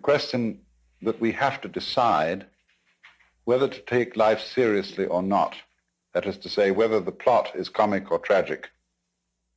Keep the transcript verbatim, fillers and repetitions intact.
question that we have to decide whether to take life seriously or not. That is to say, whether the plot is comic or tragic.